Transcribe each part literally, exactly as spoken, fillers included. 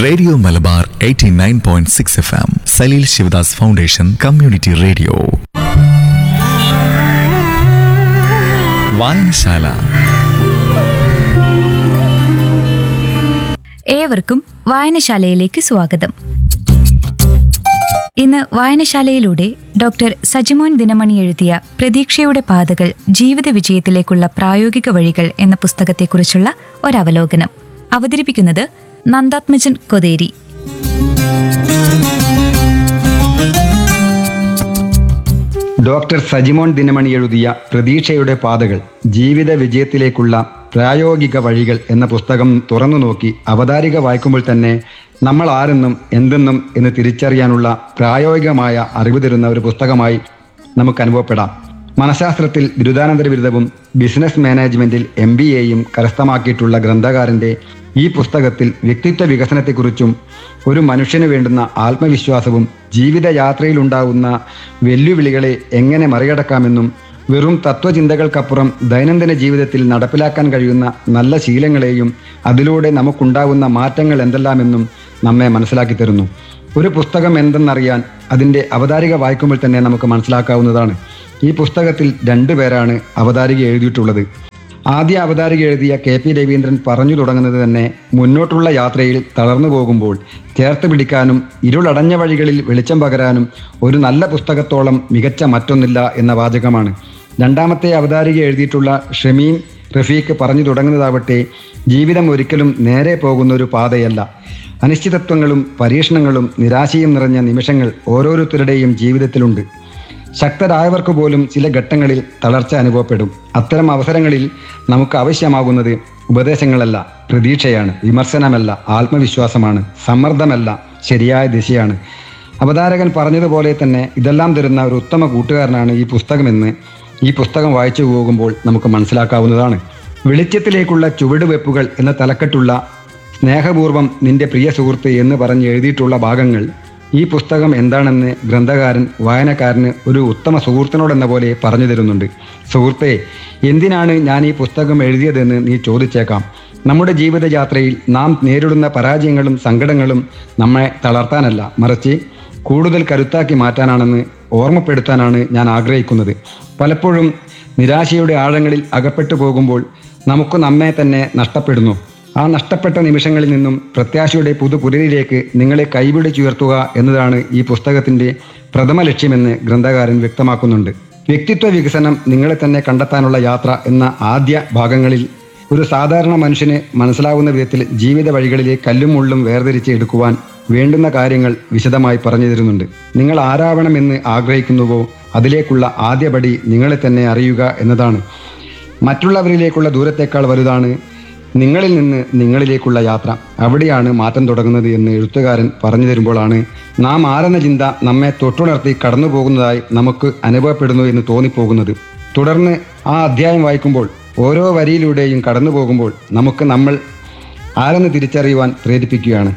Radio Malabar eighty nine point six F M Saleel Sivadas foundation community radio. വായനശാല. ഏവർക്കും വായനശാലയിലേക്ക് സ്വാഗതം. ഇന്ന് വായനശാലയിലൂടെ ഡോക്ടർ സജിമോൻ ദിനമണി എഴുതിയ പ്രതീക്ഷയുടെ പാതകൾ ജീവിത വിജയത്തിലേക്കുള്ള പ്രായോഗിക വഴികൾ എന്ന പുസ്തകത്തെക്കുറിച്ചുള്ള ഒരവലോകനം. അവതരിപ്പിക്കുന്നത് നന്ദാത്മജൻ കൊതേരി. ഡോക്ടർ സജിമോൻ ദിനമണി എഴുതിയ പ്രതീക്ഷയുടെ പാതകൾ ജീവിത വിജയത്തിലേക്കുള്ള പ്രായോഗിക വഴികൾ എന്ന പുസ്തകം തുറന്നു നോക്കി അവതാരിക വായിക്കുമ്പോൾ തന്നെ നമ്മൾ ആരെന്നും എന്തെന്നും എന്ന് തിരിച്ചറിയാനുള്ള പ്രായോഗികമായ അറിവ് തരുന്ന ഒരു പുസ്തകമായി നമുക്ക് അനുഭവപ്പെടാം. മനഃശാസ്ത്രത്തിൽ ബിരുദാനന്തര ബിരുദവും ബിസിനസ് മാനേജ്മെന്റിൽ എം ബി എയും കരസ്ഥമാക്കിയിട്ടുള്ള ഗ്രന്ഥകാരൻ്റെ ഈ പുസ്തകത്തിൽ വ്യക്തിത്വ വികസനത്തെക്കുറിച്ചും ഒരു മനുഷ്യന് വേണ്ടുന്ന ആത്മവിശ്വാസവും ജീവിതയാത്രയിലുണ്ടാകുന്ന വെല്ലുവിളികളെ എങ്ങനെ മറികടക്കാമെന്നും വെറും തത്വചിന്തകൾക്കപ്പുറം ദൈനംദിന ജീവിതത്തിൽ നടപ്പിലാക്കാൻ കഴിയുന്ന നല്ല ശീലങ്ങളെയും അതിലൂടെ നമുക്കുണ്ടാകുന്ന മാറ്റങ്ങൾ എന്തെല്ലാമെന്നും നമ്മെ മനസ്സിലാക്കി തരുന്നു. ഒരു പുസ്തകം എന്തെന്നറിയാൻ അതിൻ്റെ അവതാരിക വായിക്കുമ്പോൾ തന്നെ നമുക്ക് മനസ്സിലാക്കാവുന്നതാണ്. ഈ പുസ്തകത്തിൽ രണ്ടു പേരാണ് അവതാരിക എഴുതിയിട്ടുള്ളത്. ആദ്യ അവതാരിക എഴുതിയ കെ പി രവീന്ദ്രൻ പറഞ്ഞു തുടങ്ങുന്നത് തന്നെ മുന്നോട്ടുള്ള യാത്രയിൽ തളർന്നു പോകുമ്പോൾ ചേർത്ത് പിടിക്കാനും ഇരുളടഞ്ഞ വഴികളിൽ വെളിച്ചം പകരാനും ഒരു നല്ല പുസ്തകത്തോളം മികച്ച മറ്റൊന്നില്ല എന്ന വാചകമാണ്. രണ്ടാമത്തെ അവതാരിക എഴുതിയിട്ടുള്ള ഷമീം റഫീഖ് പറഞ്ഞു തുടങ്ങുന്നതാവട്ടെ ജീവിതം ഒരിക്കലും നേരെ പോകുന്ന ഒരു പാതയല്ല. അനിശ്ചിതത്വങ്ങളും പരീക്ഷണങ്ങളും നിരാശയും നിറഞ്ഞ നിമിഷങ്ങൾ ഓരോരുത്തരുടെയും ജീവിതത്തിലുണ്ട്. ശക്തരായവർക്ക് പോലും ചില ഘട്ടങ്ങളിൽ തളർച്ച അനുഭവപ്പെടും. അത്തരം അവസരങ്ങളിൽ നമുക്ക് ആവശ്യമാകുന്നത് ഉപദേശങ്ങളല്ല, പ്രതീക്ഷയാണ്. വിമർശനമല്ല, ആത്മവിശ്വാസമാണ്. സമ്മർദ്ദമല്ല, ശരിയായ ദിശയാണ്. അവതാരകൻ പറഞ്ഞതുപോലെ തന്നെ ഇതെല്ലാം തരുന്ന ഒരു ഉത്തമ കൂട്ടുകാരനാണ് ഈ പുസ്തകമെന്ന് ഈ പുസ്തകം വായിച്ചു പോകുമ്പോൾ നമുക്ക് മനസ്സിലാക്കാവുന്നതാണ്. വെളിച്ചത്തിലേക്കുള്ള ചുവടുവെപ്പുകൾ എന്ന തലക്കെട്ടുള്ള സ്നേഹപൂർവം നിന്റെ പ്രിയ സുഹൃത്ത് എന്ന് പറഞ്ഞ് എഴുതിയിട്ടുള്ള ഭാഗങ്ങൾ ഈ പുസ്തകം എന്താണെന്ന് ഗ്രന്ഥകാരൻ വായനക്കാരന് ഒരു ഉത്തമ സുഹൃത്തിനോടെന്ന പോലെ പറഞ്ഞു തരുന്നുണ്ട്. സുഹൃത്തെ, എന്തിനാണ് ഞാൻ ഈ പുസ്തകം എഴുതിയതെന്ന് നീ ചോദിച്ചേക്കാം. നമ്മുടെ ജീവിതയാത്രയിൽ നാം നേരിടുന്ന പരാജയങ്ങളും സങ്കടങ്ങളും നമ്മെ തളർത്താനല്ല, മറിച്ച് കൂടുതൽ കരുത്താക്കി മാറ്റാനാണെന്ന് ഓർമ്മപ്പെടുത്താനാണ് ഞാൻ ആഗ്രഹിക്കുന്നത്. പലപ്പോഴും നിരാശയുടെ ആഴങ്ങളിൽ അകപ്പെട്ടു പോകുമ്പോൾ നമുക്ക് നമ്മെ തന്നെ നഷ്ടപ്പെടുന്നു. ആ നഷ്ടപ്പെട്ട നിമിഷങ്ങളിൽ നിന്നും പ്രത്യാശയുടെ പുതുപുരയിലേക്ക് നിങ്ങളെ കൈപിടിച്ചുയർത്തുക എന്നതാണ് ഈ പുസ്തകത്തിൻ്റെ പ്രഥമ ലക്ഷ്യമെന്ന് ഗ്രന്ഥകാരൻ വ്യക്തമാക്കുന്നുണ്ട്. വ്യക്തിത്വ വികസനം നിങ്ങളെ തന്നെ കണ്ടെത്താനുള്ള യാത്ര എന്ന ആദ്യ ഭാഗങ്ങളിൽ ഒരു സാധാരണ മനുഷ്യന് മനസ്സിലാവുന്ന വിധത്തിൽ ജീവിത വഴികളിലെ കല്ലും മുള്ളും വേർതിരിച്ച് എടുക്കുവാൻ വേണ്ടുന്ന കാര്യങ്ങൾ വിശദമായി പറഞ്ഞു തരുന്നുണ്ട്. നിങ്ങൾ ആരാവണമെന്ന് ആഗ്രഹിക്കുന്നുവോ അതിലേക്കുള്ള ആദ്യപടി നിങ്ങളെ തന്നെ അറിയുക എന്നതാണ്. മറ്റുള്ളവരിലേക്കുള്ള ദൂരത്തേക്കാൾ വലുതാണ് നിങ്ങളിൽ നിന്ന് നിങ്ങളിലേക്കുള്ള യാത്ര. അവിടെയാണ് മാറ്റം തുടങ്ങുന്നത് എന്ന് എഴുത്തുകാരൻ പറഞ്ഞു തരുമ്പോഴാണ് നാം ആരെന്ന ചിന്ത നമ്മെ തൊട്ടുണർത്തി കടന്നു പോകുന്നതായി നമുക്ക് അനുഭവപ്പെടുന്നു എന്ന് തോന്നിപ്പോകുന്നത്. തുടർന്ന് ആ അധ്യായം വായിക്കുമ്പോൾ ഓരോ വരിയിലൂടെയും കടന്നു പോകുമ്പോൾ നമുക്ക് നമ്മൾ ആരെന്ന് തിരിച്ചറിയുവാൻ പ്രേരിപ്പിക്കുകയാണ്.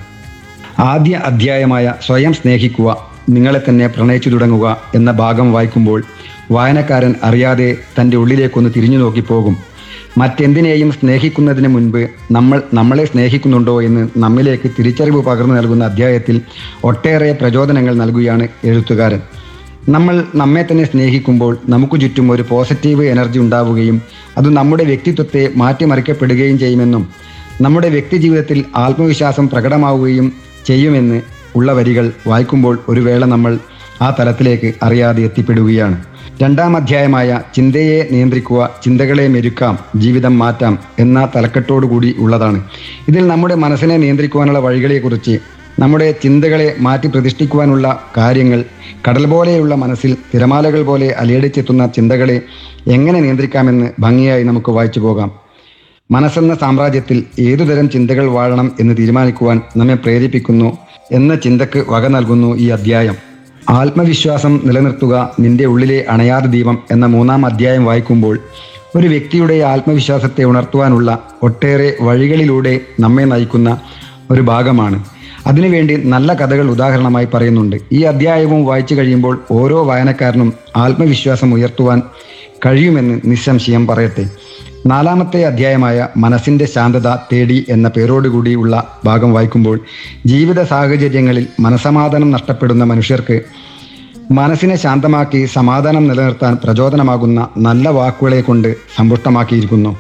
ആദ്യ അധ്യായമായ സ്വയം സ്നേഹിക്കുക, നിങ്ങളെ തന്നെ പ്രണയിച്ചു തുടങ്ങുക എന്ന ഭാഗം വായിക്കുമ്പോൾ വായനക്കാരൻ അറിയാതെ തൻ്റെ ഉള്ളിലേക്കൊന്ന് തിരിഞ്ഞു നോക്കിപ്പോകും. മറ്റെന്തിനേയും സ്നേഹിക്കുന്നതിന് മുൻപ് നമ്മൾ നമ്മളെ സ്നേഹിക്കുന്നുണ്ടോ എന്ന് നമ്മിലേക്ക് തിരിച്ചറിവ് പകർന്നു നൽകുന്ന അധ്യായത്തിൽ ഒട്ടേറെ പ്രചോദനങ്ങൾ നൽകുകയാണ് എഴുത്തുകാരൻ. നമ്മൾ നമ്മെ തന്നെ സ്നേഹിക്കുമ്പോൾ നമുക്ക് ചുറ്റും ഒരു പോസിറ്റീവ് എനർജി ഉണ്ടാവുകയും അത് നമ്മുടെ വ്യക്തിത്വത്തെ മാറ്റിമറിക്കപ്പെടുകയും ചെയ്യുമെന്നും നമ്മുടെ വ്യക്തി ജീവിതത്തിൽ ആത്മവിശ്വാസം പ്രകടമാവുകയും ചെയ്യുമെന്ന് ഉള്ള വരികൾ വായിക്കുമ്പോൾ ഒരു വേള നമ്മൾ ആ തലത്തിലേക്ക് അറിയാതെ എത്തിപ്പെടുകയാണ്. രണ്ടാം അധ്യായമായ ചിന്തയെ നിയന്ത്രിക്കുക, ചിന്തകളെ മെരുക്കാം, ജീവിതം മാറ്റാം എന്ന തലക്കെട്ടോടുകൂടി ഉള്ളതാണ്. ഇതിൽ നമ്മുടെ മനസ്സിനെ നിയന്ത്രിക്കുവാനുള്ള വഴികളെക്കുറിച്ച്, നമ്മുടെ ചിന്തകളെ മാറ്റി പ്രതിഷ്ഠിക്കുവാനുള്ള കാര്യങ്ങൾ, കടൽ പോലെയുള്ള മനസ്സിൽ തിരമാലകൾ പോലെ അലയടിച്ചെത്തുന്ന ചിന്തകളെ എങ്ങനെ നിയന്ത്രിക്കാമെന്ന് ഭംഗിയായി നമുക്ക് വായിച്ചു പോകാം. മനസ്സെന്ന സാമ്രാജ്യത്തിൽ ഏതുതരം ചിന്തകൾ വാഴണം എന്ന് തീരുമാനിക്കുവാൻ നമ്മെ പ്രേരിപ്പിക്കുന്നു എന്ന ചിന്തക്ക് വക നൽകുന്നു ഈ അധ്യായം. ആത്മവിശ്വാസം നിലനിർത്തുക, നിന്റെ ഉള്ളിലെ അണയാത ദീപം എന്ന മൂന്നാം അധ്യായം വായിക്കുമ്പോൾ ഒരു വ്യക്തിയുടെ ആത്മവിശ്വാസത്തെ ഉണർത്തുവാനുള്ള ഒട്ടേറെ വഴികളിലൂടെ നമ്മെ നയിക്കുന്ന ഒരു ഭാഗമാണ്. അതിനുവേണ്ടി നല്ല കഥകൾ ഉദാഹരണമായി പറയുന്നുണ്ട്. ഈ അധ്യായവും വായിച്ചു കഴിയുമ്പോൾ ഓരോ വായനക്കാരനും ആത്മവിശ്വാസം ഉയർത്തുവാൻ കഴിയുമെന്ന് നിസ്സംശയം പറയട്ടെ. നാലാമത്തെ അധ്യായമായ മനസ്സിൻ്റെ ശാന്തത തേടി എന്ന പേരോടുകൂടിയുള്ള ഭാഗം വായിക്കുമ്പോൾ ജീവിത സാഹചര്യങ്ങളിൽ മനസമാധാനം നഷ്ടപ്പെടുന്ന മനുഷ്യർക്ക് മനസ്സിനെ ശാന്തമാക്കി സമാധാനം നിലനിർത്താൻ പ്രചോദനമാകുന്ന നല്ല വാക്കുകളെ കൊണ്ട് സമ്പുഷ്ടമാക്കിയിരിക്കുന്നു.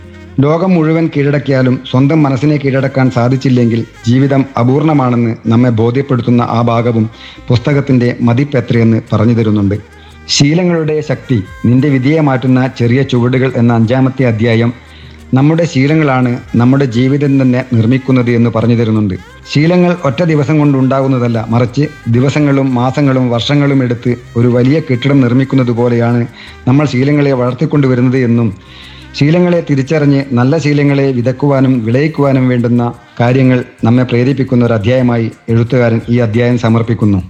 ലോകം മുഴുവൻ കീഴടക്കിയാലും സ്വന്തം മനസ്സിനെ കീഴടക്കാൻ സാധിച്ചില്ലെങ്കിൽ ജീവിതം അപൂർണമാണെന്ന് നമ്മെ ബോധ്യപ്പെടുത്തുന്ന ആ ഭാഗവും പുസ്തകത്തിൻ്റെ മതിപ്പെത്രയെന്ന് പറഞ്ഞു തരുന്നുണ്ട്. ശീലങ്ങളുടെ ശക്തി, നിന്റെ വിധിയെ മാറ്റുന്ന ചെറിയ ചുവടുകൾ എന്ന അഞ്ചാമത്തെ അധ്യായം നമ്മുടെ ശീലങ്ങളാണ് നമ്മുടെ ജീവിതം തന്നെ നിർമ്മിക്കുന്നത് എന്ന് പറഞ്ഞു തരുന്നുണ്ട്. ശീലങ്ങൾ ഒറ്റ ദിവസം കൊണ്ട് ഉണ്ടാകുന്നതല്ല, മറിച്ച് ദിവസങ്ങളും മാസങ്ങളും വർഷങ്ങളും എടുത്ത് ഒരു വലിയ കെട്ടിടം നിർമ്മിക്കുന്നത് പോലെയാണ് നമ്മൾ ശീലങ്ങളെ വളർത്തിക്കൊണ്ടുവരുന്നത് എന്നും ശീലങ്ങളെ തിരിച്ചറിഞ്ഞ് നല്ല ശീലങ്ങളെ വിതക്കുവാനും വിളയിക്കുവാനും വേണ്ടുന്ന കാര്യങ്ങൾ നമ്മെ പ്രേരിപ്പിക്കുന്ന ഒരു അധ്യായമായി എഴുത്തുകാരൻ ഈ അധ്യായം സമർപ്പിക്കുന്നു.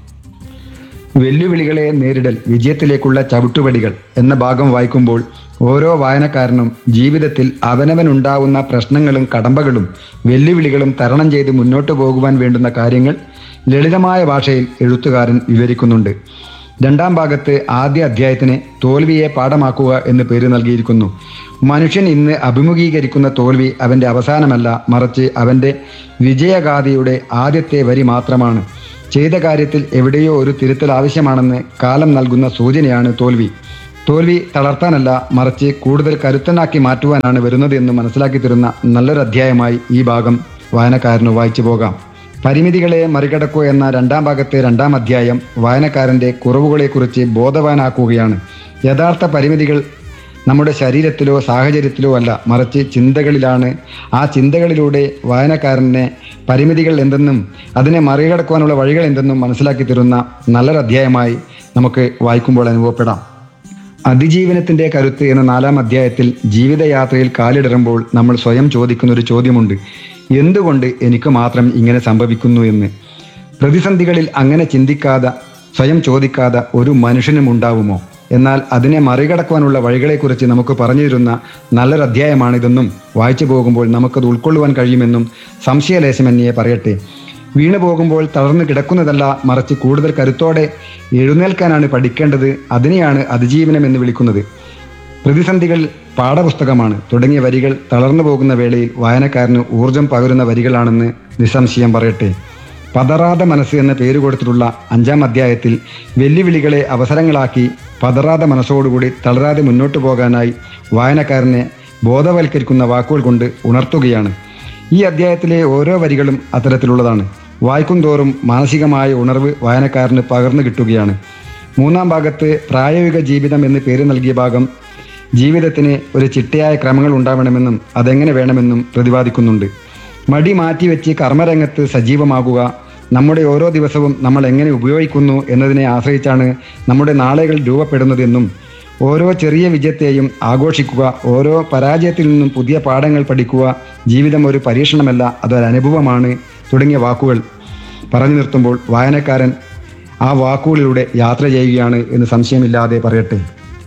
വെല്ലുവിളികളെ നേരിടൽ, വിജയത്തിലേക്കുള്ള ചവിട്ടുപടികൾ എന്ന ഭാഗം വായിക്കുമ്പോൾ ഓരോ വായനക്കാരനും ജീവിതത്തിൽ അവനവനുണ്ടാവുന്ന പ്രശ്നങ്ങളും കടമ്പകളും വെല്ലുവിളികളും തരണം ചെയ്ത് മുന്നോട്ട് പോകുവാൻ വേണ്ടുന്ന കാര്യങ്ങൾ ലളിതമായ ഭാഷയിൽ എഴുത്തുകാരൻ വിവരിക്കുന്നുണ്ട്. രണ്ടാം ഭാഗത്ത് ആദ്യ അധ്യായത്തിന് തോൽവിയെ പാഠമാക്കുക എന്ന് പേര് നൽകിയിരിക്കുന്നു. മനുഷ്യൻ ഇന്ന് അഭിമുഖീകരിക്കുന്ന തോൽവി അവൻ്റെ അവസാനമല്ല, മറിച്ച് അവൻ്റെ വിജയഗാഥയുടെ ആദ്യത്തെ വരി മാത്രമാണ്. ചെയ്ത കാര്യത്തിൽ എവിടെയോ ഒരു തിരുത്തൽ ആവശ്യമാണെന്ന് കാലം നൽകുന്ന സൂചനയാണ് തോൽവി. തോൽവി തളർത്താനല്ല, മറിച്ച് കൂടുതൽ കരുത്തനാക്കി മാറ്റുവാനാണ് വരുന്നത് എന്ന് മനസ്സിലാക്കി തരുന്ന നല്ലൊരു അധ്യായമായി ഈ ഭാഗം വായനക്കാരന് വായിച്ചു പോകാം. പരിമിതികളെ മറികടക്കുക എന്ന രണ്ടാം ഭാഗത്തെ രണ്ടാം അധ്യായം വായനക്കാരൻ്റെ കുറവുകളെക്കുറിച്ച് ബോധവാനാക്കുകയാണ്. യഥാർത്ഥ പരിമിതികൾ നമ്മുടെ ശരീരത്തിലോ സാഹചര്യത്തിലോ അല്ല, മറിച്ച് ചിന്തകളിലാണ്. ആ ചിന്തകളിലൂടെ വായനക്കാരനെ പരിമിതികൾ എന്തെന്നും അതിനെ മറികടക്കുവാനുള്ള വഴികൾ എന്തെന്നും മനസ്സിലാക്കി തരുന്ന നല്ലൊരു അധ്യായമായി നമുക്ക് വായിക്കുമ്പോൾ അനുഭവപ്പെടാം. അതിജീവനത്തിൻ്റെ കരുത്ത് എന്ന നാലാം അധ്യായത്തിൽ ജീവിതയാത്രയിൽ കാലിടറുമ്പോൾ നമ്മൾ സ്വയം ചോദിക്കുന്ന ഒരു ചോദ്യമുണ്ട്: എന്തുകൊണ്ട് എനിക്ക് മാത്രം ഇങ്ങനെ സംഭവിക്കുന്നു എന്ന്. പ്രതിസന്ധികളിൽ അങ്ങനെ ചിന്തിക്കാതെ, സ്വയം ചോദിക്കാതെ ഒരു മനുഷ്യനും ഉണ്ടാവുമോ? എന്നാൽ അതിനെ മറികടക്കുവാനുള്ള വഴികളെക്കുറിച്ച് നമുക്ക് പറഞ്ഞു തരുന്ന നല്ലൊരു അധ്യായമാണിതെന്നും വായിച്ചു പോകുമ്പോൾ നമുക്കത് ഉൾക്കൊള്ളുവാൻ കഴിയുമെന്നും സംശയലേശമന്യേ പറയട്ടെ. വീണു പോകുമ്പോൾ തളർന്നു കിടക്കുന്നതല്ല, മറിച്ച് കൂടുതൽ കരുത്തോടെ എഴുന്നേൽക്കാനാണ് പഠിക്കേണ്ടത്. അതിനെയാണ് അതിജീവനം എന്ന് വിളിക്കുന്നത്. പ്രതിസന്ധികൾ പാഠപുസ്തകമാണ് തുടങ്ങിയ വരികൾ തളർന്നു പോകുന്ന വേളയിൽ വായനക്കാരന് ഊർജം പകരുന്ന വരികളാണെന്ന് നിസ്സംശയം പറയട്ടെ. പതറാതെ മനസ്സ് എന്ന പേര് കൊടുത്തിട്ടുള്ള അഞ്ചാം അധ്യായത്തിൽ വെല്ലുവിളികളെ അവസരങ്ങളാക്കി പതറാതെ മനസ്സോടുകൂടി തളരാതെ മുന്നോട്ട് പോകാനായി വായനക്കാരനെ ബോധവൽക്കരിക്കുന്ന വാക്കുകൾ കൊണ്ട് ഉണർത്തുകയാണ്. ഈ അധ്യായത്തിലെ ഓരോ വരികളും അത്തരത്തിലുള്ളതാണ്. വായിക്കും തോറും മാനസികമായ ഉണർവ് വായനക്കാരന് പകർന്നു കിട്ടുകയാണ്. മൂന്നാം ഭാഗത്ത് പ്രായോഗിക ജീവിതം എന്ന് പേര് നൽകിയ ഭാഗം ജീവിതത്തിന് ഒരു ചിട്ടയായ ക്രമങ്ങൾ ഉണ്ടാവണമെന്നും അതെങ്ങനെ വേണമെന്നും പ്രതിപാദിക്കുന്നുണ്ട്. മടി മാറ്റിവെച്ച് കർമ്മരംഗത്ത് സജീവമാകുക. നമ്മുടെ ഓരോ ദിവസവും നമ്മൾ എങ്ങനെ ഉപയോഗിക്കുന്നു എന്നതിനെ ആശ്രയിച്ചാണ് നമ്മുടെ നാളുകൾ രൂപപ്പെടുന്നതെന്നും ഓരോ ചെറിയ വിജയത്തെയും ആഘോഷിക്കുക, ഓരോ പരാജയത്തിൽ നിന്നും പുതിയ പാഠങ്ങൾ പഠിക്കുക, ജീവിതം ഒരു പരീക്ഷണമല്ല, അതൊരനുഭവമാണ് തുടങ്ങിയ വാക്കുകൾ പറഞ്ഞു നിർത്തുമ്പോൾ വായനക്കാരൻ ആ വാക്കുകളിലൂടെ യാത്ര ചെയ്യുകയാണ് എന്ന് സംശയമില്ലാതെ പറയട്ടെ.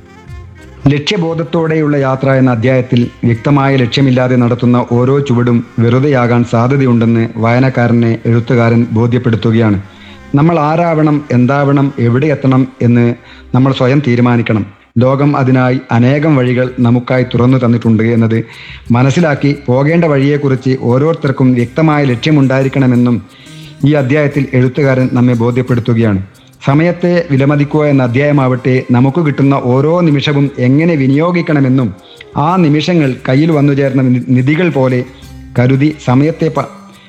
ലക്ഷ്യബോധത്തോടെയുള്ള യാത്ര എന്ന അധ്യായത്തിൽ വ്യക്തമായ ലക്ഷ്യമില്ലാതെ നടത്തുന്ന ഓരോ ചുവടും വെറുതെയാകാൻ സാധ്യതയുണ്ടെന്ന് വായനക്കാരനെ എഴുത്തുകാരൻ ബോധ്യപ്പെടുത്തുകയാണ്. നമ്മൾ ആരാവണം, എന്താവണം, എവിടെ എത്തണം എന്ന് നമ്മൾ സ്വയം തീരുമാനിക്കണം. ലോകം അതിനായി അനേകം വഴികൾ നമുക്കായി തുറന്നു തന്നിട്ടുണ്ട് എന്നത് മനസ്സിലാക്കി പോകേണ്ട വഴിയെക്കുറിച്ച് ഓരോരുത്തർക്കും വ്യക്തമായ ലക്ഷ്യമുണ്ടായിരിക്കണമെന്നും ഈ അധ്യായത്തിൽ എഴുത്തുകാരൻ നമ്മെ ബോധ്യപ്പെടുത്തുകയാണ്. സമയത്തെ വിലമതിക്കുക എന്ന അധ്യായമാവട്ടെ നമുക്ക് കിട്ടുന്ന ഓരോ നിമിഷവും എങ്ങനെ വിനിയോഗിക്കണമെന്നും ആ നിമിഷങ്ങൾ കയ്യിൽ വന്നു ചേർന്ന നിധികൾ പോലെ കരുതി സമയത്തെ പ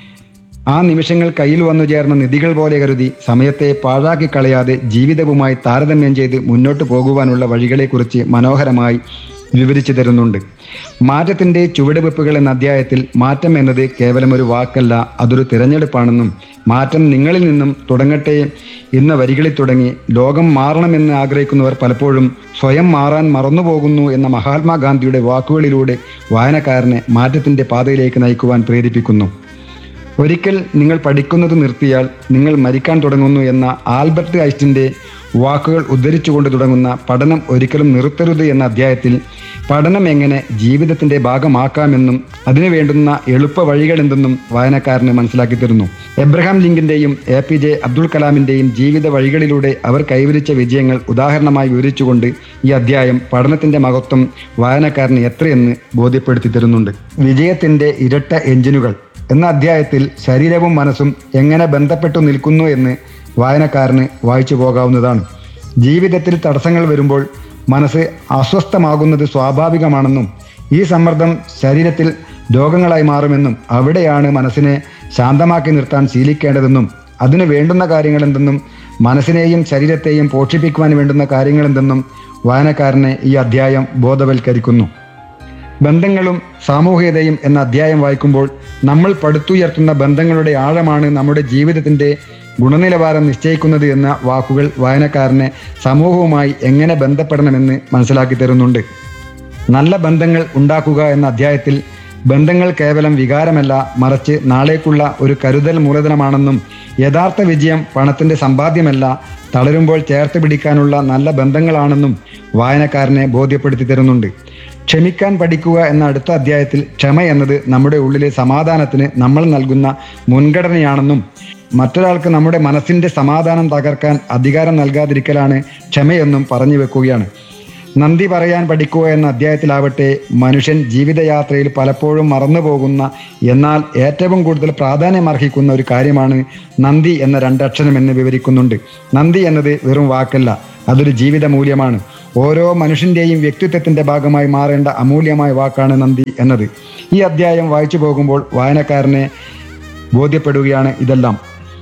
ആ നിമിഷങ്ങൾ കയ്യിൽ വന്നു ചേർന്ന നിധികൾ പോലെ കരുതി സമയത്തെ പാഴാക്കി കളയാതെ ജീവിതവുമായി താരതമ്യം ചെയ്ത് മുന്നോട്ട് പോകുവാനുള്ള വഴികളെക്കുറിച്ച് മനോഹരമായി വിവരിച്ചു തരുന്നുണ്ട്. മാറ്റത്തിൻ്റെ ചുവടുവെപ്പുകൾ എന്ന അധ്യായത്തിൽ മാറ്റം എന്നത് കേവലം ഒരു വാക്കല്ല, അതൊരു തിരഞ്ഞെടുപ്പാണെന്നും മാറ്റം നിങ്ങളിൽ നിന്നും തുടങ്ങട്ടെ എന്ന വരികളിൽ തുടങ്ങി ലോകം മാറണമെന്ന് ആഗ്രഹിക്കുന്നവർ പലപ്പോഴും സ്വയം മാറാൻ മറന്നുപോകുന്നു എന്ന മഹാത്മാഗാന്ധിയുടെ വാക്കുകളിലൂടെ വായനക്കാരനെ മാറ്റത്തിൻ്റെ പാതയിലേക്ക് നയിക്കുവാൻ പ്രേരിപ്പിക്കുന്നു. ഒരിക്കൽ നിങ്ങൾ പഠിക്കുന്നത് നിർത്തിയാൽ നിങ്ങൾ മരിക്കാൻ തുടങ്ങുന്നു എന്ന ആൽബർട്ട് ഐൻസ്റ്റീൻ്റെ വാക്കുകൾ ഉദ്ധരിച്ചുകൊണ്ട് തുടങ്ങുന്ന പഠനം ഒരിക്കലും നിർത്തരുത് എന്ന അധ്യായത്തിൽ പഠനം എങ്ങനെ ജീവിതത്തിന്റെ ഭാഗമാക്കാമെന്നും അതിനു വേണ്ടുന്ന എളുപ്പ വഴികൾ എന്തെന്നും വായനക്കാരന് മനസ്സിലാക്കി തരുന്നു. Abraham ലിങ്കന്റെയും A P J Abdul കലാമിന്റെയും ജീവിത വഴികളിലൂടെ അവർ കൈവരിച്ച വിജയങ്ങൾ ഉദാഹരണമായി വിവരിച്ചുകൊണ്ട് ഈ അധ്യായം പഠനത്തിന്റെ മഹത്വം വായനക്കാരന് എത്രയെന്ന് ബോധ്യപ്പെടുത്തി തരുന്നുണ്ട്. വിജയത്തിന്റെ ഇരട്ട എഞ്ചിനുകൾ എന്ന അധ്യായത്തിൽ ശരീരവും മനസ്സും എങ്ങനെ ബന്ധപ്പെട്ടു നിൽക്കുന്നു എന്ന് വായനക്കാരന് വായിച്ചു പോകാവുന്നതാണ്. ജീവിതത്തിൽ തടസ്സങ്ങൾ വരുമ്പോൾ മനസ്സ് അസ്വസ്ഥമാകുന്നത് സ്വാഭാവികമാണെന്നും ഈ സമ്മർദ്ദം ശരീരത്തിൽ രോഗങ്ങളായി മാറുമെന്നും അവിടെയാണ് മനസ്സിനെ ശാന്തമാക്കി നിർത്താൻ ശീലിക്കേണ്ടതെന്നും അതിന് വേണ്ടുന്ന കാര്യങ്ങൾ എന്തെന്നും മനസ്സിനെയും ശരീരത്തെയും പോഷിപ്പിക്കുവാൻ വേണ്ടുന്ന കാര്യങ്ങൾ എന്തെന്നും വായനക്കാരനെ ഈ അധ്യായം ബോധവൽക്കരിക്കുന്നു. ബന്ധങ്ങളും സാമൂഹികതയും എന്ന അധ്യായം വായിക്കുമ്പോൾ നമ്മൾ പടുത്തുയർത്തുന്ന ബന്ധങ്ങളുടെ ആഴമാണ് നമ്മുടെ ജീവിതത്തിൻ്റെ ഗുണനിലവാരം നിശ്ചയിക്കുന്നത് എന്ന വാക്കുകൾ വായനക്കാരനെ സമൂഹവുമായി എങ്ങനെ ബന്ധപ്പെടണമെന്ന് മനസ്സിലാക്കി തരുന്നുണ്ട്. നല്ല ബന്ധങ്ങൾ ഉണ്ടാക്കുക എന്ന അധ്യായത്തിൽ ബന്ധങ്ങൾ കേവലം വികാരമല്ല, മറിച്ച് നാളേക്കുള്ള ഒരു കരുതൽ മൂലധനമാണെന്നും യഥാർത്ഥ വിജയം പണത്തിൻ്റെ സമ്പാദ്യമല്ല, തളരുമ്പോൾ ചേർത്ത് പിടിക്കാനുള്ള നല്ല ബന്ധങ്ങളാണെന്നും വായനക്കാരനെ ബോധ്യപ്പെടുത്തി തരുന്നുണ്ട്. ക്ഷമിക്കാൻ പഠിക്കുക എന്ന അടുത്ത അധ്യായത്തിൽ ക്ഷമ എന്നത് നമ്മുടെ ഉള്ളിലെ സമാധാനത്തിന് നമ്മൾ നൽകുന്ന മുൻഗണനയാണെന്നും മറ്റൊരാൾക്ക് നമ്മുടെ മനസ്സിൻ്റെ സമാധാനം തകർക്കാൻ അധികാരം നൽകാതിരിക്കലാണ് ക്ഷമയെന്നും പറഞ്ഞു വെക്കുകയാണ്. നന്ദി പറയാൻ പഠിക്കുക എന്ന അധ്യായത്തിലാവട്ടെ മനുഷ്യൻ ജീവിതയാത്രയിൽ പലപ്പോഴും മറന്നുപോകുന്ന എന്നാൽ ഏറ്റവും കൂടുതൽ പ്രാധാന്യമർഹിക്കുന്ന ഒരു കാര്യമാണ് നന്ദി എന്ന രണ്ടക്ഷരം എന്ന് വിവരിക്കുന്നുണ്ട്. നന്ദി എന്നത് വെറും വാക്കല്ല, അതൊരു ജീവിത മൂല്യമാണ്. ഓരോ മനുഷ്യൻ്റെയും വ്യക്തിത്വത്തിൻ്റെ ഭാഗമായി മാറേണ്ട അമൂല്യമായ വാക്കാണ് നന്ദി എന്നത്. ഈ അധ്യായം വായിച്ചു പോകുമ്പോൾ വായനക്കാരനെ ബോധ്യപ്പെടുകയാണ് ഇതെല്ലാം.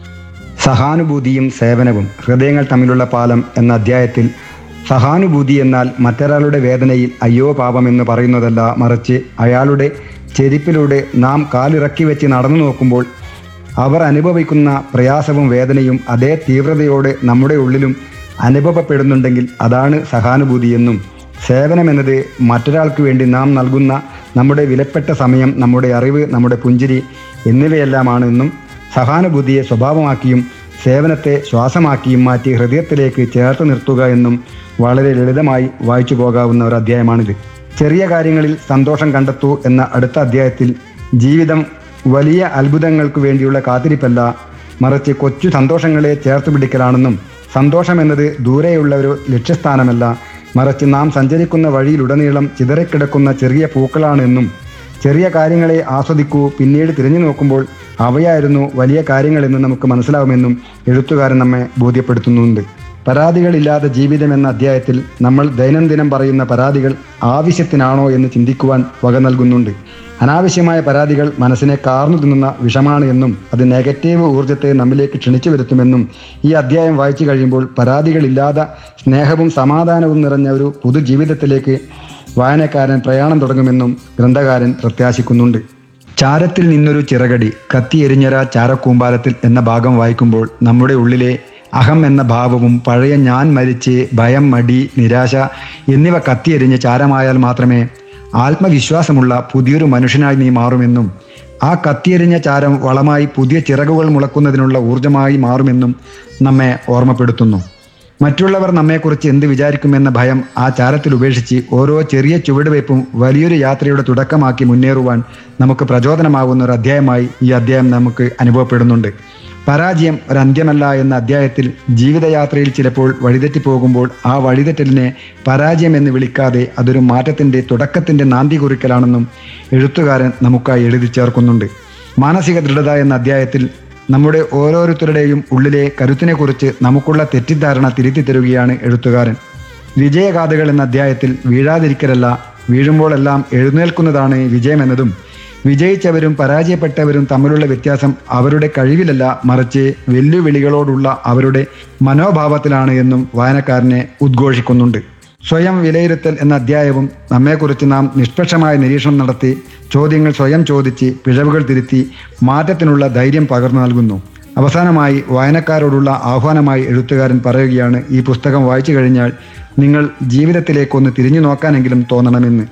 സഹാനുഭൂതിയും സേവനവും ഹൃദയങ്ങൾ തമ്മിലുള്ള പാലം എന്ന അധ്യായത്തിൽ സഹാനുഭൂതി എന്നാൽ മറ്റൊരാളുടെ വേദനയിൽ അയ്യോ പാപമെന്ന് പറയുന്നതല്ല, മറിച്ച് അയാളുടെ ചെരിപ്പിലൂടെ നാം കാലിറക്കി വെച്ച് നടന്നു നോക്കുമ്പോൾ അവർ അനുഭവിക്കുന്ന പ്രയാസവും വേദനയും അതേ തീവ്രതയോടെ നമ്മുടെ ഉള്ളിലും അനുഭവപ്പെടുന്നുണ്ടെങ്കിൽ അതാണ് സഹാനുഭൂതിയെന്നും സേവനമെന്നത് മറ്റൊരാൾക്ക് വേണ്ടി നാം നൽകുന്ന നമ്മുടെ വിലപ്പെട്ട സമയം, നമ്മുടെ അറിവ്, നമ്മുടെ പുഞ്ചിരി എന്നിവയെല്ലാമാണ് എന്നും സഹാനുഭൂതിയെ സ്വഭാവമാക്കിയും സേവനത്തെ ശ്വാസമാക്കിയും മാറ്റി ഹൃദയത്തിലേക്ക് ചേർത്ത് നിർത്തുക എന്നും വളരെ ലളിതമായി വായിച്ചു പോകാവുന്ന ഒരു അധ്യായമാണിത്. ചെറിയ കാര്യങ്ങളിൽ സന്തോഷം കണ്ടെത്തൂ എന്ന അടുത്ത അധ്യായത്തിൽ ജീവിതം വലിയ അത്ഭുതങ്ങൾക്ക് വേണ്ടിയുള്ള കാത്തിരിപ്പല്ല, മറിച്ച് കൊച്ചു സന്തോഷങ്ങളെ ചേർത്ത് പിടിക്കലാണെന്നും സന്തോഷമെന്നത് ദൂരെയുള്ള ഒരു ലക്ഷ്യസ്ഥാനമല്ല, മറിച്ച് നാം സഞ്ചരിക്കുന്ന വഴിയിലുടനീളം ചിതറിക്കിടക്കുന്ന ചെറിയ പൂക്കളാണെന്നും ചെറിയ കാര്യങ്ങളെ ആസ്വദിക്കൂ, പിന്നീട് തിരിഞ്ഞു നോക്കുമ്പോൾ അവയായിരുന്നു വലിയ കാര്യങ്ങളെന്ന് നമുക്ക് മനസ്സിലാവുമെന്നും എഴുത്തുകാരൻ നമ്മെ ബോധ്യപ്പെടുത്തുന്നുണ്ട്. പരാതികളില്ലാതെ ജീവിതം എന്ന അധ്യായത്തിൽ നമ്മൾ ദൈനംദിനം പറയുന്ന പരാതികൾ ആവശ്യത്തിനാണോ എന്ന് ചിന്തിക്കുവാൻ വക നൽകുന്നുണ്ട്. അനാവശ്യമായ പരാതികൾ മനസ്സിനെ കാർന്നു തിന്നുന്ന വിഷമാണ് എന്നും അത് നെഗറ്റീവ് ഊർജ്ജത്തെ നമ്മിലേക്ക് ക്ഷണിച്ചു വരുത്തുമെന്നും ഈ അധ്യായം വായിച്ചു കഴിയുമ്പോൾ പരാതികളില്ലാതെ സ്നേഹവും സമാധാനവും നിറഞ്ഞ ഒരു പുതുജീവിതത്തിലേക്ക് വായനക്കാരൻ പ്രയാണം തുടങ്ങുമെന്നും ഗ്രന്ഥകാരൻ പ്രത്യാശിക്കുന്നുണ്ട്. ചാരത്തിൽ നിന്നൊരു ചിറകടി കത്തിയെരിഞ്ഞര ചാരക്കൂമ്പാരത്തിൽ എന്ന ഭാഗം വായിക്കുമ്പോൾ നമ്മുടെ ഉള്ളിലെ അഹം എന്ന ഭാവവും പഴയ ഞാൻ മരിച്ച് ഭയം, മടി, നിരാശ എന്നിവ കത്തിയെരിഞ്ഞ് ചാരമായാൽ മാത്രമേ ആത്മവിശ്വാസമുള്ള പുതിയൊരു മനുഷ്യനായി നീ മാറുമെന്നും ആ കത്തിയെരിഞ്ഞ ചാരം വളമായി പുതിയ ചിറകുകൾ മുളക്കുന്നതിനുള്ള ഊർജമായി മാറുമെന്നും നമ്മെ ഓർമ്മപ്പെടുത്തുന്നു. മറ്റുള്ളവർ നമ്മെക്കുറിച്ച് എന്ത് വിചാരിക്കുമെന്ന ഭയം ആ ചാരത്തിൽ ഉപേക്ഷിച്ച് ഓരോ ചെറിയ ചുവടുവയ്പും വലിയൊരു യാത്രയുടെ തുടക്കമാക്കി മുന്നേറുവാൻ നമുക്ക് പ്രചോദനമാകുന്ന ഒരു അധ്യായമായി ഈ അധ്യായം നമുക്ക് അനുഭവപ്പെടുന്നുണ്ട്. പരാജയം ഒരന്ത്യമല്ല എന്ന അധ്യായത്തിൽ ജീവിതയാത്രയിൽ ചിലപ്പോൾ വഴിതെറ്റി പോകുമ്പോൾ ആ വഴിതെറ്റലിനെ പരാജയം എന്ന് വിളിക്കാതെ അതൊരു മാറ്റത്തിൻ്റെ തുടക്കത്തിൻ്റെ നാന്തി കുറിക്കലാണെന്നും എഴുത്തുകാരൻ നമുക്കായി എഴുതി ചേർക്കുന്നുണ്ട്. മാനസിക ദൃഢത എന്ന അധ്യായത്തിൽ നമ്മുടെ ഓരോരുത്തരുടെയും ഉള്ളിലെ കരുത്തിനെക്കുറിച്ച് നമുക്കുള്ള തെറ്റിദ്ധാരണ തിരുത്തി തരുകയാണ് എഴുത്തുകാരൻ. വിജയഗാഥകൾ എന്ന അധ്യായത്തിൽ വീഴാതിരിക്കലല്ല, വീഴുമ്പോഴെല്ലാം എഴുന്നേൽക്കുന്നതാണ് വിജയമെന്നതും വിജയിച്ചവരും പരാജയപ്പെട്ടവരും തമ്മിലുള്ള വ്യത്യാസം അവരുടെ കഴിവിലല്ല, മറിച്ച് വെല്ലുവിളികളോടുള്ള അവരുടെ മനോഭാവത്തിലാണ് എന്നും വായനക്കാരനെ ഉദ്ഘോഷിക്കുന്നുണ്ട്. സ്വയം വിലയിരുത്തൽ എന്ന അധ്യായവും നമ്മെക്കുറിച്ച് നാം നിഷ്പക്ഷമായ നിരീക്ഷണം നടത്തി ചോദ്യങ്ങൾ സ്വയം ചോദിച്ച് പിഴവുകൾ തിരുത്തി മാറ്റത്തിനുള്ള ധൈര്യം പകർന്നു നൽകുന്നു. അവസാനമായി വായനക്കാരോടുള്ള ആഹ്വാനമായി എഴുത്തുകാരൻ പറയുകയാണ്, ഈ പുസ്തകം വായിച്ചു കഴിഞ്ഞാൽ നിങ്ങൾ ജീവിതത്തിലേക്കൊന്ന് തിരിഞ്ഞു നോക്കാനെങ്കിലും തോന്നണമെന്ന്.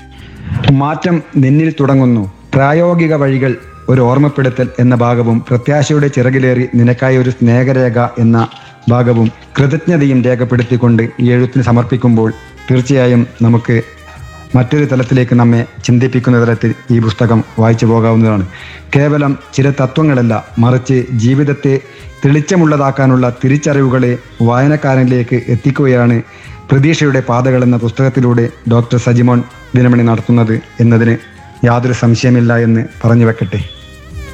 മാറ്റം നിന്നിൽ തുടങ്ങുന്നു, പ്രായോഗിക വഴികൾ ഒരു ഓർമ്മപ്പെടുത്തൽ എന്ന ഭാഗവും പ്രത്യാശയുടെ ചിറകിലേറി നിനക്കായി ഒരു സ്നേഹരേഖ എന്ന ഭാഗവും കൃതജ്ഞതയും രേഖപ്പെടുത്തിക്കൊണ്ട് ഈ എഴുത്തിന് സമർപ്പിക്കുമ്പോൾ തീർച്ചയായും നമുക്ക് മറ്റൊരു തലത്തിലേക്ക് നമ്മെ ചിന്തിപ്പിക്കുന്ന തലത്തിൽ ഈ പുസ്തകം വായിച്ചു പോകാവുന്നതാണ്. കേവലം ചില തത്വങ്ങളല്ല, മറിച്ച് ജീവിതത്തെ തെളിച്ചമുള്ളതാക്കാനുള്ള തിരിച്ചറിവുകളെ വായനക്കാരനിലേക്ക് എത്തിക്കുകയാണ് പ്രതീക്ഷയുടെ പാതകൾ എന്ന പുസ്തകത്തിലൂടെ ഡോക്ടർ സജിമോൻ ദിനമണി നടത്തുന്നത് എന്നതിന് യാതൊരു സംശയമില്ല എന്ന് പറഞ്ഞു വെക്കട്ടെ.